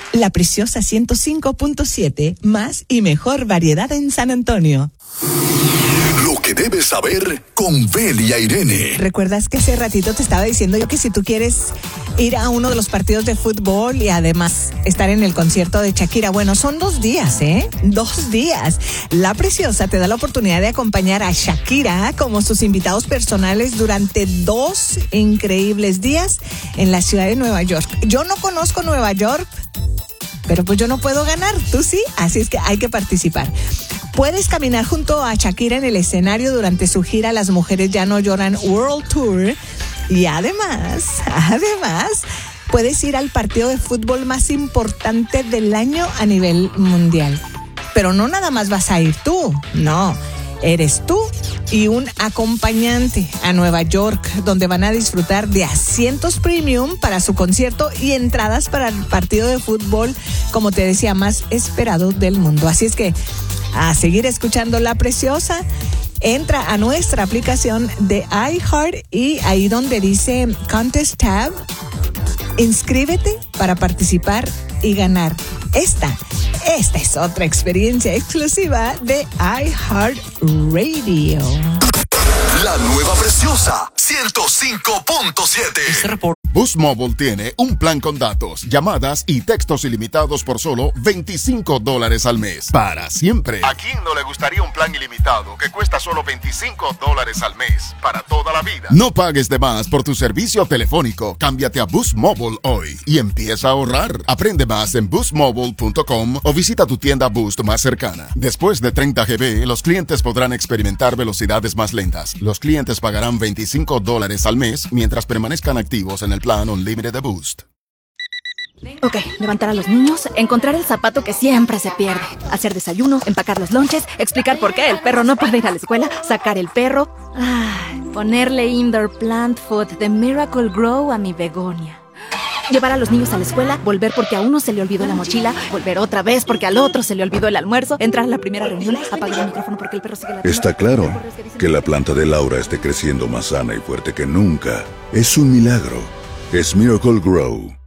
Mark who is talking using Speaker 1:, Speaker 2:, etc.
Speaker 1: La Preciosa 105.7, más y mejor variedad en San Antonio.
Speaker 2: Lo que debes saber con Belia Irene.
Speaker 1: ¿Recuerdas que hace ratito te estaba diciendo yo que si tú quieres ir a uno de los partidos de fútbol y además estar en el concierto de Shakira? Bueno, son 2 días, 2 días. La Preciosa te da la oportunidad de acompañar a Shakira como sus invitados personales durante 2 increíbles días en la ciudad de Nueva York. Yo no conozco Nueva York, pero pues yo no puedo ganar, tú sí, así es que hay que participar. Puedes caminar junto a Shakira en el escenario durante su gira Las Mujeres Ya No Lloran World Tour. Y además, puedes ir al partido de fútbol más importante del año a nivel mundial. Pero no nada más vas a ir tú, no. Eres tú y un acompañante a Nueva York, donde van a disfrutar de asientos premium para su concierto y entradas para el partido de fútbol, como te decía, más esperado del mundo. Así es que a seguir escuchando La Preciosa. Entra a nuestra aplicación de iHeart y ahí donde dice Contest Tab, inscríbete para participar y ganar. Esta es otra experiencia exclusiva de iHeartRadio.
Speaker 2: La nueva Preciosa 105.7.
Speaker 3: Boost Mobile tiene un plan con datos, llamadas y textos ilimitados por solo $25 al mes. Para siempre. ¿A quién no le gustaría un plan ilimitado que cuesta solo $25 al mes? Para toda la vida. No pagues de más por tu servicio telefónico. Cámbiate a Boost Mobile hoy y empieza a ahorrar. Aprende más en boostmobile.com o visita tu tienda Boost más cercana. Después de 30 GB, los clientes podrán experimentar velocidades más lentas. Los clientes pagarán $25 al mes mientras permanezcan activos en el plan Unlimited de Boost.
Speaker 4: Ok, levantar a los niños, encontrar el zapato que siempre se pierde, hacer desayuno, empacar los lonches, explicar por qué el perro no puede ir a la escuela, sacar el perro, ponerle indoor plant food de Miracle Grow a mi begonia. Llevar a los niños a la escuela, volver porque a uno se le olvidó la mochila, volver otra vez porque al otro se le olvidó el almuerzo, entrar a la primera reunión, apagar el micrófono porque el perro sigue la...
Speaker 5: Está claro que la planta de Laura esté creciendo más sana y fuerte que nunca. Es un milagro. Es Miracle Grow.